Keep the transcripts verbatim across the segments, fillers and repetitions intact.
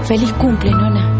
Feliz cumple, nona.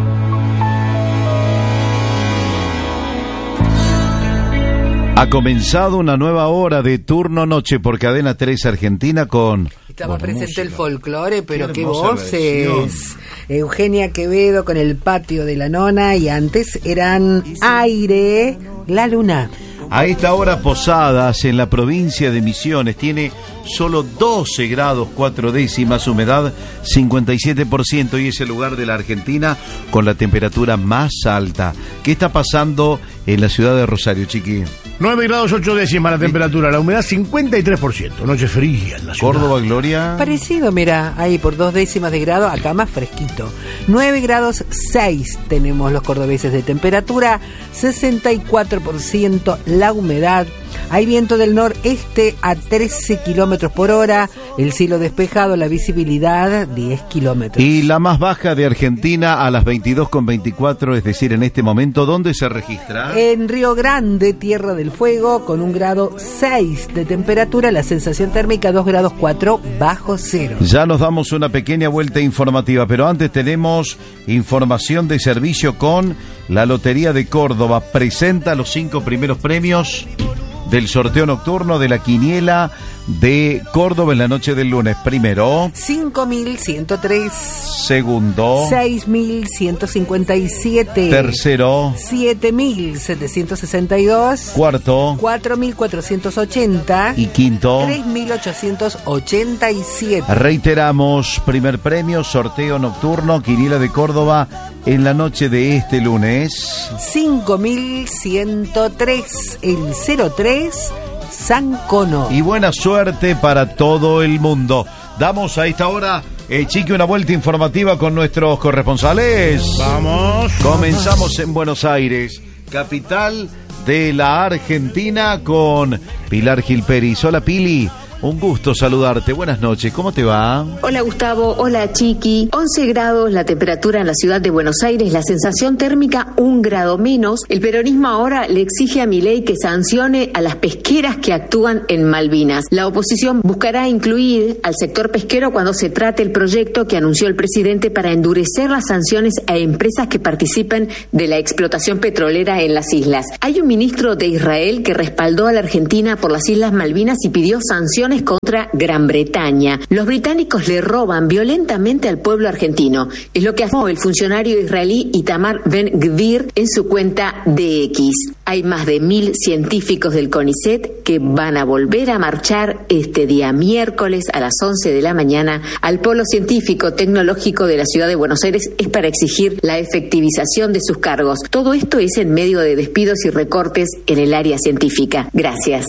Ha comenzado una nueva hora de Turno Noche por Cadena tres Argentina con... Estaba bueno, presente música. El folclore, pero qué, Qué voces. versión. Eugenia Quevedo con El Patio de la Nona, y antes eran Aire, La Luna. A esta hora Posadas, en la provincia de Misiones, tiene solo doce grados cuatro décimas, humedad cincuenta y siete por ciento, y es el lugar de la Argentina con la temperatura más alta. ¿Qué está pasando en la ciudad de Rosario, Chiqui? nueve grados ocho décimas la temperatura, la humedad cincuenta y tres por ciento, noche fría en la ciudad. Córdoba, Gloria. Parecido, mira, ahí por dos décimas de grado, acá más fresquito. nueve grados seis tenemos los cordobeses de temperatura, sesenta y cuatro por ciento la humedad. Hay viento del noreste a trece kilómetros por hora, el cielo despejado, la visibilidad diez kilómetros. Y la más baja de Argentina a las veintidós con veinticuatro, es decir, en este momento, ¿dónde se registra? En Río Grande, Tierra del Fuego, con un grado seis de temperatura, la sensación térmica dos grados cuatro bajo cero. Ya nos damos una pequeña vuelta informativa, pero antes tenemos información de servicio con la Lotería de Córdoba. Presenta los cinco primeros premios del sorteo nocturno de la quiniela de Córdoba en la noche del lunes. Primero, cinco mil ciento tres. Segundo, seis mil ciento cincuenta y siete. Tercero, siete mil setecientos sesenta y dos. Cuarto, cuatro mil cuatrocientos ochenta. Y quinto, tres mil ochocientos ochenta y siete. Reiteramos, primer premio, sorteo nocturno, quiniela de Córdoba en la noche de este lunes. cinco mil ciento tres, el cero tres, San Cono. Y buena suerte para todo el mundo. Damos a esta hora, eh, Chiqui, una vuelta informativa con nuestros corresponsales. Vamos. Comenzamos en Buenos Aires, capital de la Argentina, con Pilar Gilperis. Hola, Pili. Un gusto saludarte. Buenas noches. ¿Cómo te va? Hola, Gustavo. Hola, Chiqui. once grados la temperatura en la ciudad de Buenos Aires. La sensación térmica un grado menos. El peronismo ahora le exige a Milei que sancione a las pesqueras que actúan en Malvinas. La oposición buscará incluir al sector pesquero cuando se trate el proyecto que anunció el presidente para endurecer las sanciones a empresas que participen de la explotación petrolera en las islas. Hay un ministro de Israel que respaldó a la Argentina por las Islas Malvinas y pidió sanciones contra Gran Bretaña. Los británicos le roban violentamente al pueblo argentino. Es lo que afirmó el funcionario israelí Itamar Ben-Gvir en su cuenta de X. Hay más de mil científicos del CONICET que van a volver a marchar este día miércoles a las once de la mañana al Polo Científico Tecnológico de la ciudad de Buenos Aires. Es para exigir la efectivización de sus cargos. Todo esto es en medio de despidos y recortes en el área científica. Gracias.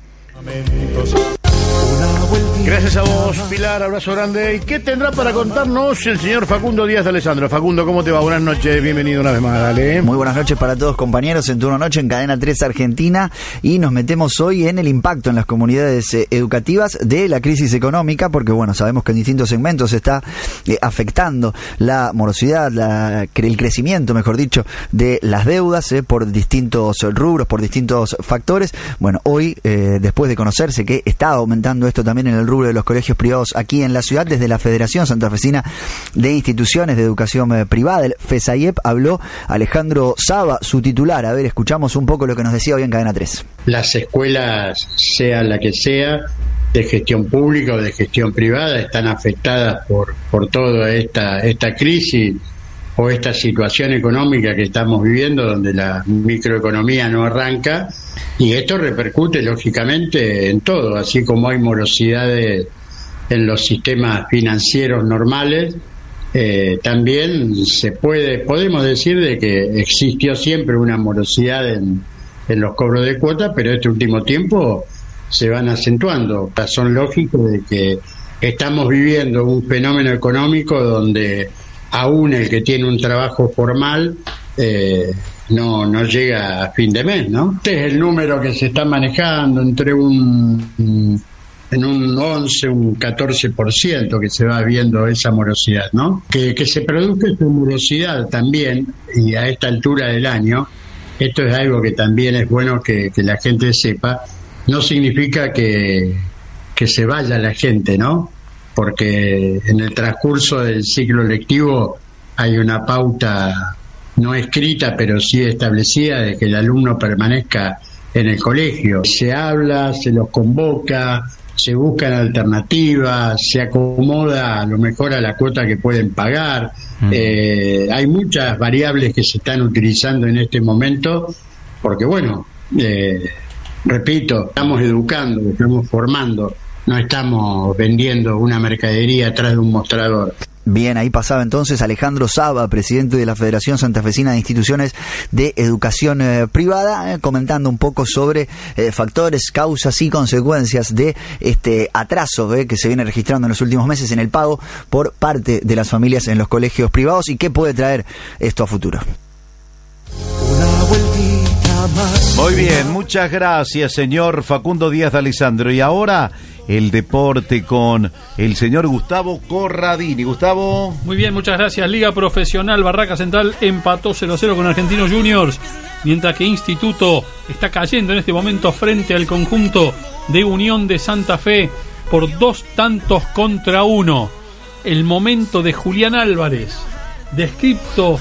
Gracias a vos, Pilar, abrazo grande. ¿Y qué tendrá para contarnos el señor Facundo Díaz de Alessandro? Facundo, ¿cómo te va? Buenas noches, bienvenido una vez más, dale. Muy buenas noches para todos, compañeros, en Turno Noche en Cadena tres Argentina, y nos metemos hoy en el impacto en las comunidades eh, educativas de la crisis económica, porque bueno, sabemos que en distintos segmentos está eh, afectando la morosidad, la, el crecimiento, mejor dicho, de las deudas eh, por distintos rubros, por distintos factores. Bueno, hoy, eh, después de conocerse que está aumentando esto también en el rubro de los colegios privados aquí en la ciudad, desde la Federación Santafesina de Instituciones de Educación eh, Privada, el FESAIEP, habló Alejandro Saba, su titular. A ver, escuchamos un poco lo que nos decía hoy en Cadena tres. Las escuelas, sea la que sea, de gestión pública o de gestión privada, están afectadas por, por toda esta, esta crisis o esta situación económica que estamos viviendo, donde la microeconomía no arranca, y esto repercute lógicamente en todo, así como hay morosidades en los sistemas financieros normales, eh, también se puede, podemos decir de que existió siempre una morosidad en, en los cobros de cuotas, pero este último tiempo se van acentuando. Son lógicos de que estamos viviendo un fenómeno económico donde aún el que tiene un trabajo formal eh, no no llega a fin de mes, ¿no? Este es el número que se está manejando entre un en un once, un catorce por ciento que se va viendo esa morosidad, ¿no? Que, que se produzca esa morosidad también, y a esta altura del año, esto es algo que también es bueno que, que la gente sepa, no significa que, que se vaya la gente, ¿no? Porque en el transcurso del ciclo lectivo hay una pauta no escrita, pero sí establecida, de que el alumno permanezca en el colegio. Se habla, se los convoca, se buscan alternativas, se acomoda a lo mejor a la cuota que pueden pagar. Mm. Eh, hay muchas variables que se están utilizando en este momento, porque bueno, eh, repito, estamos educando, estamos formando, no estamos vendiendo una mercadería atrás de un mostrador. Bien, ahí pasaba entonces Alejandro Saba, presidente de la Federación Santafesina de Instituciones de Educación eh, Privada, eh, comentando un poco sobre eh, factores, causas y consecuencias de este atraso eh, que se viene registrando en los últimos meses en el pago por parte de las familias en los colegios privados y qué puede traer esto a futuro. Muy bien, muchas gracias, señor Facundo Díaz de Alessandro. Y ahora el deporte con el señor Gustavo Corradini. Gustavo. Muy bien, muchas gracias. Liga Profesional Barraca Central empató cero a cero con Argentinos Juniors, mientras que Instituto está cayendo en este momento frente al conjunto de Unión de Santa Fe por dos tantos contra uno. El momento de Julián Álvarez, descrito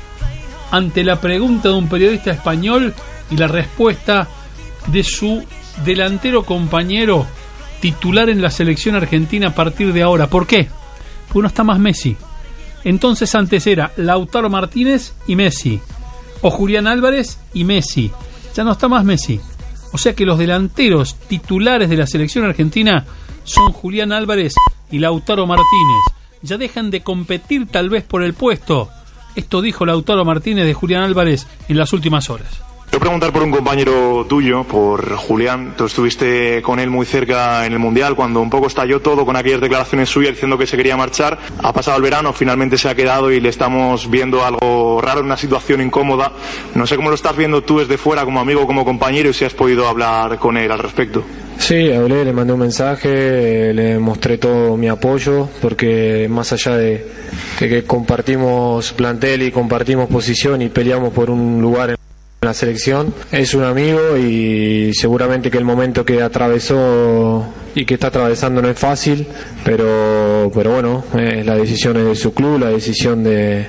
ante la pregunta de un periodista español y la respuesta de su delantero compañero titular en la selección argentina a partir de ahora. ¿Por qué? Porque no está más Messi. Entonces antes era Lautaro Martínez y Messi, o Julián Álvarez y Messi. Ya no está más Messi. O sea que los delanteros titulares de la selección argentina son Julián Álvarez y Lautaro Martínez. Ya dejan de competir tal vez por el puesto. Esto dijo Lautaro Martínez de Julián Álvarez en las últimas horas. Quiero preguntar por un compañero tuyo, por Julián. Tú estuviste con él muy cerca en el Mundial, cuando un poco estalló todo con aquellas declaraciones suyas diciendo que se quería marchar. Ha pasado el verano, finalmente se ha quedado y le estamos viendo algo raro, una situación incómoda. No sé cómo lo estás viendo tú desde fuera, como amigo, como compañero, y si has podido hablar con él al respecto. Sí, hablé, le mandé un mensaje, le mostré todo mi apoyo, porque más allá de, de que compartimos plantel y compartimos posición y peleamos por un lugar en la selección, es un amigo y seguramente que el momento que atravesó y que está atravesando no es fácil, pero pero bueno, eh, la decisión es de su club, la decisión de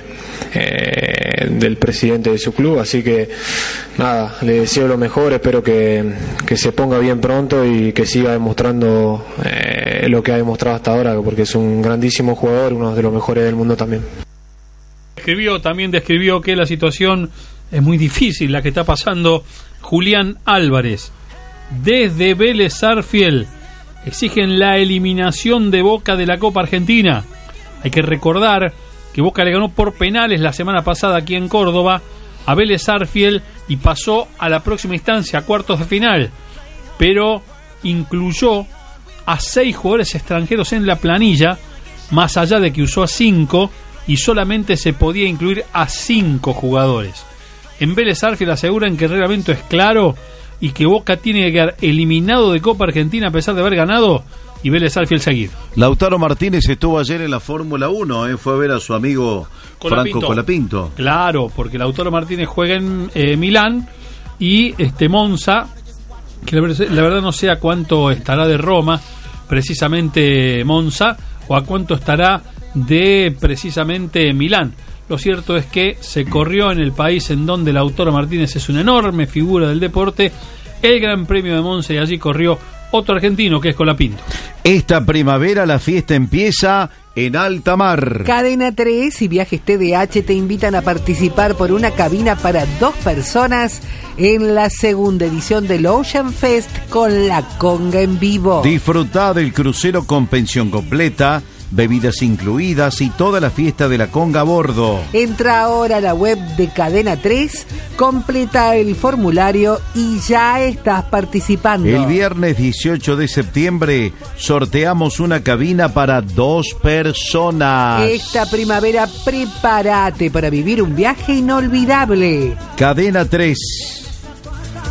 eh, del presidente de su club, así que nada, le deseo lo mejor, espero que, que se ponga bien pronto y que siga demostrando eh, lo que ha demostrado hasta ahora, porque es un grandísimo jugador, uno de los mejores del mundo también. Escribió, también describió que la situación es muy difícil la que está pasando Julián Álvarez. Desde Vélez Sarsfield exigen la eliminación de Boca de la Copa Argentina. Hay que recordar que Boca le ganó por penales la semana pasada aquí en Córdoba a Vélez Sarsfield y pasó a la próxima instancia, a cuartos de final, pero incluyó a seis jugadores extranjeros en la planilla, más allá de que usó a cinco y solamente se podía incluir a cinco jugadores. En Vélez Sarsfield aseguran que el reglamento es claro y que Boca tiene que quedar eliminado de Copa Argentina a pesar de haber ganado y Vélez Sarsfield seguir. Lautaro Martínez estuvo ayer en la Fórmula uno, ¿eh? Fue a ver a su amigo Franco Colapinto. Claro, porque Lautaro Martínez juega en eh, Milán y este Monza, que la, la verdad no sé a cuánto estará de Roma, precisamente Monza, o a cuánto estará de precisamente Milán. Lo cierto es que se corrió en el país en donde Lautaro Martínez es una enorme figura del deporte, el Gran Premio de Monza, y allí corrió otro argentino que es Colapinto. Esta primavera la fiesta empieza en alta mar. Cadena tres y Viajes T D H te invitan a participar por una cabina para dos personas en la segunda edición del Ocean Fest con la conga en vivo. Disfrutá del crucero con pensión completa, bebidas incluidas y toda la fiesta de la conga a bordo. Entra ahora a la web de Cadena tres, completa el formulario y ya estás participando. El viernes dieciocho de septiembre sorteamos una cabina para dos personas. Esta primavera prepárate para vivir un viaje inolvidable. Cadena tres.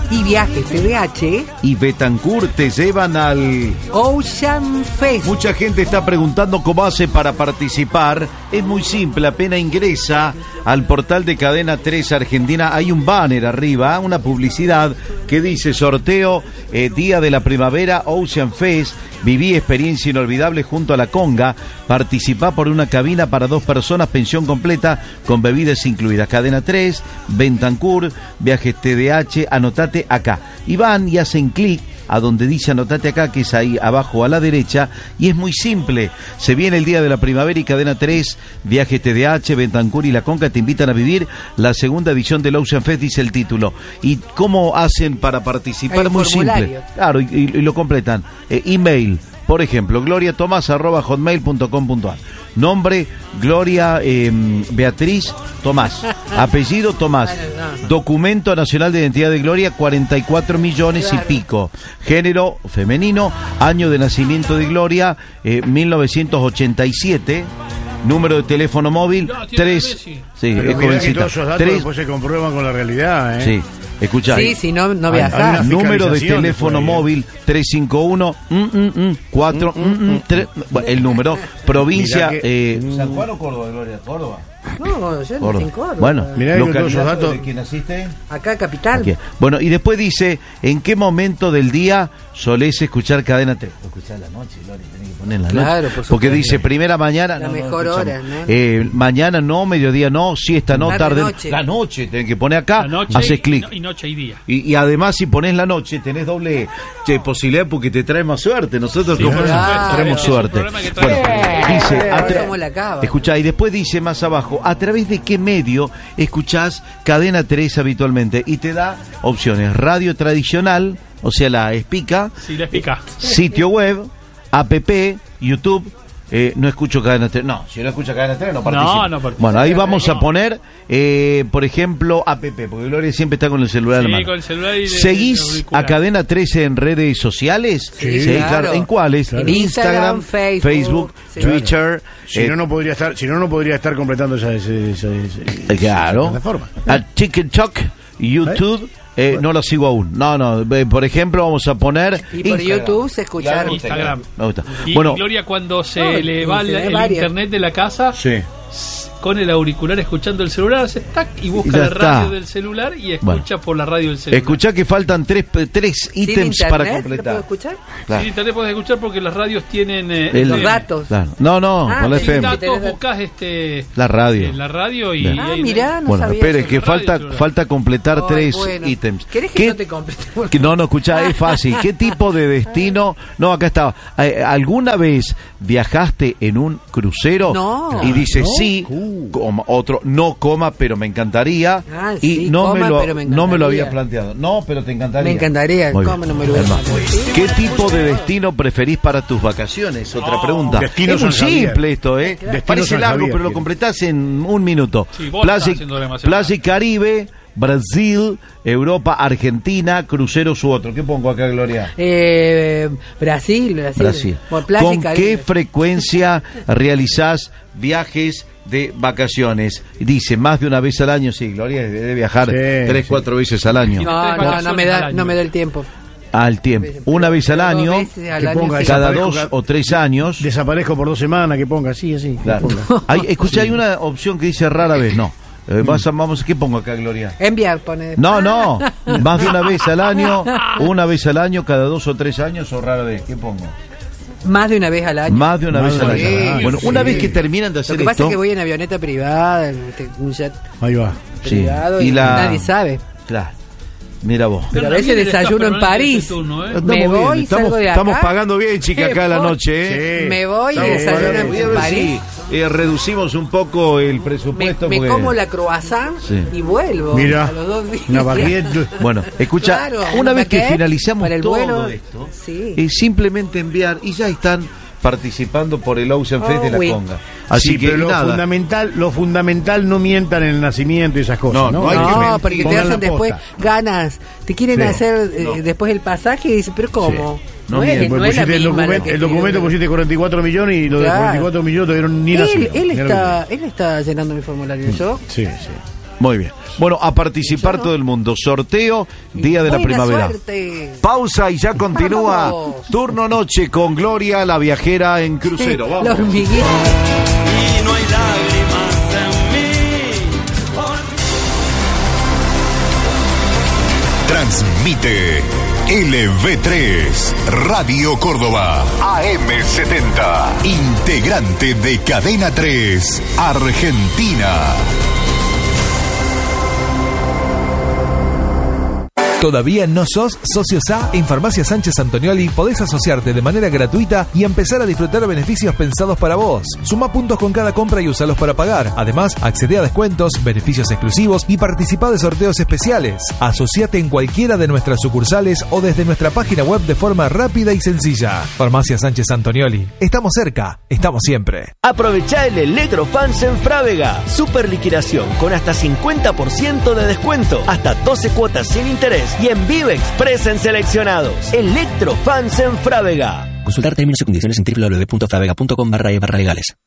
Y Viajes T D H y Betancourt te llevan al Ocean Fest. Mucha gente está preguntando cómo hace para participar. Es muy simple, apenas ingresa al portal de Cadena tres Argentina, hay un banner arriba, una publicidad que dice sorteo eh, Día de la Primavera Ocean Fest. Viví experiencia inolvidable junto a la Conga. Participá por una cabina para dos personas, pensión completa con bebidas incluidas. Cadena tres, Betancourt, Viajes T D H, anotate acá. Y van y hacen clic a donde dice anotate acá, que es ahí abajo a la derecha, y es muy simple. Se viene el Día de la Primavera y Cadena tres, Viajes T D H, Betancourt y la Conca te invitan a vivir la segunda edición del Ocean Fest, dice el título. ¿Y cómo hacen para participar? Hay muy formulario. simple. Claro, y, y, y lo completan. Eh, email, por ejemplo, gloriatomas arroba hotmail punto com punto a r. Nombre, Gloria eh, Beatriz Tomás. Apellido, Tomás. Documento Nacional de Identidad de Gloria, cuarenta y cuatro millones y pico. Género, femenino. Año de nacimiento de Gloria, eh, mil novecientos ochenta y siete. Número de teléfono móvil, tres. Sí, Pero es mirá que jovencita. todos esos datos Tres. después se comprueban con la realidad, ¿eh? Sí, escuchá. Sí, si no, no Hay- viajás. hay una Número de fiscalización teléfono después, ¿eh? móvil tres cinco uno cuatro el número, provincia Mirá que- eh, San Juan o Córdoba, Gloria, Córdoba. No, yo no Córdoba. en Córdoba. Bueno, Mirá que todos esos localidad datos- de quién naciste. Acá capital. Aquí. Bueno, y después dice, ¿en qué momento del día solés escuchar Cadena tres? Escuchar la noche, Gloria, tenés que poner la Claro, noche. por supuesto. Porque dice primera mañana. La no, no, mejor escuchamos. hora, ¿no? Eh, mañana no, mediodía no, siesta no, Tarde, tarde. noche. La noche, tenés que poner acá, La noche haces y, clic. no- y noche y día. Y, y además, si pones la noche, tenés doble che, posibilidad porque te trae más suerte. Nosotros Sí, como por supuesto. traemos Es un suerte. programa que trae Bueno, suerte. dice, Eh, a tra- somos la cava. escuchá, y después dice más abajo, ¿a través de qué medio escuchás Cadena tres habitualmente? Y te da opciones: radio tradicional, o sea, la espica, Sí, la explica. sitio web, app, YouTube. Eh, no escucho Cadena tres. No, si no escucha Cadena tres no participa. no participa. Bueno, ahí vamos a No. poner, eh, por ejemplo, app, porque Gloria siempre está con el celular en Sí, mano. con el celular y el- el ¿Seguís auricular. a Cadena trece en redes sociales? Sí, claro. ¿En cuáles? Claro. En Instagram, Instagram, Facebook, Facebook, sí. Twitter. Si eh, no, no podría estar, si no, no podría estar completando esa, esa, esa- esa- eh, claro. esa plataforma. A TikTok, YouTube. Eh, no lo sigo aún. No, no. eh, Por ejemplo, vamos a poner. Y por Instagram. YouTube se escuchar. Claro, Instagram. Me gusta. Y Bueno, Gloria, cuando se No, le y va se la- ve el varias. internet de la casa, sí. con el auricular escuchando el celular, hace tac y busca Ya la radio está. del celular y escucha Bueno. por la radio del celular. Escuchá que faltan tres, tres ¿Sin ítems internet para lo completar. puedo escuchar? Claro. Sí, internet puedes escuchar porque las radios tienen eh, El- Los eh, datos. Claro. No, no, Ah, con la sí, F M. datos. datos, buscas este La radio. eh, la radio y, Bien. Ah, y- mirá, no Bueno, sabía espere, eso. que La radio falta, celular. falta completar Ay, tres bueno. ítems. ¿Querés que ¿Qué- no te complete? que no, no, escuchá, es fácil. ¿Qué tipo de destino? No, acá estaba. Eh, ¿Alguna vez viajaste en un crucero? No. Y dice ¿No? sí, Uh. coma, otro, no coma, pero me encantaría. Ah, y sí, no, coma, me lo, pero me no me lo había encantaría. planteado. No, pero te encantaría. Me encantaría, Muy ¿cómo bien. no me lo voy a Hermano. imaginar? ¿Qué tipo de destino preferís para tus vacaciones? Otra Oh, pregunta. Destino Es muy San Javier. simple esto, ¿eh? Destino Parece San largo, Javier, pero lo quiero. completás en un minuto. Sí, vos Playa, estás haciendo demasiado. Playa y Caribe, Brasil, Europa, Argentina, cruceros u otro. ¿Qué pongo acá, Gloria? Eh, Brasil, Brasil. Brasil. Por Playa y ¿Con Caribe. qué frecuencia realizás viajes de vacaciones? Dice, más de una vez al año. Sí, Gloria debe viajar Sí, tres, sí. cuatro veces al año. No, no, no me vacaciones al da, año. no me da el tiempo. Al tiempo. Una vez al Dos año, veces al que año, ponga sí. esa- cada Desaparezco dos ca- o tres años. Desaparezco por dos semanas, que ponga así, así. Claro. que ponga. Hay, escucha, hay una opción que dice rara vez. No. Eh, vas a- vamos, ¿qué pongo acá, Gloria? Enviar, pone. No, no. Más de una vez al año, una vez al año, cada dos o tres años o rara vez. ¿Qué pongo? Más de una vez al año. Más de una Más vez de al una año. vez al año, Bueno, sí. una vez que terminan de hacer Lo que pasa esto, es que voy en avioneta privada, en un jet Ahí va. sí, privado y, y la, nadie sabe. claro, mira vos. Pero a Anda veces bien el desayuno staff en permanente de París. ese turno, ¿eh? Estamos Me voy, bien, estamos, salgo de acá. estamos pagando bien, chica, acá a la voy. noche, ¿eh? Sí. Me voy y Estamos desayuno pagando. Voy a en ver París. si eh, reducimos un poco el Me, presupuesto. me porque- como la croissant Sí. y vuelvo. Mira, a los dos días. una baguette. Bueno, escucha, Claro, una vez que baguette finalizamos para el todo vuelo. esto, Sí. es simplemente enviar y ya están participando por el Ocean Fest Oh, de la oui. Conga. Así Sí, que pero lo nada. fundamental, lo fundamental no mientan en el nacimiento y esas cosas. No, No, no hay que No, mentir. porque te Pongan hacen la después posta. ganas. Te quieren Sí. hacer eh, No. después el pasaje y dices, pero ¿cómo? Sí. No No, mienten, es, Pues no es la pusiste el, misma la documento, que el te- documento pusiste cuarenta y cuatro millones y lo de Claro. cuarenta y cuatro millones todavía ni él, nacido. él Mirá lo está, él está llenando mi formulario. Yo que- Sí, sí. Muy bien. Bueno, a participar todo el mundo. Sorteo, día de la Buena primavera. suerte. Pausa y ya continúa Vamos. Turno Noche con Gloria, la viajera en crucero. Vamos. La hormiguita. Y no hay lágrimas en mí. Transmite L V tres, Radio Córdoba, A M setenta, integrante de Cadena tres, Argentina. ¿Todavía no sos socio S A? En Farmacia Sánchez Antonioli podés asociarte de manera gratuita y empezar a disfrutar beneficios pensados para vos. Suma puntos con cada compra y usalos para pagar. Además, accede a descuentos, beneficios exclusivos y participa de sorteos especiales. Asociate en cualquiera de nuestras sucursales o desde nuestra página web de forma rápida y sencilla. Farmacia Sánchez Antonioli. Estamos cerca, estamos siempre. Aprovecha el Electrofans en Frávega. Super liquidación con hasta cincuenta por ciento de descuento. Hasta doce cuotas sin interés. Y en Vive Express en seleccionados. Electrofans en Frávega. Consultar términos y condiciones en doble u doble u doble u punto fravega punto com barra e barra legales.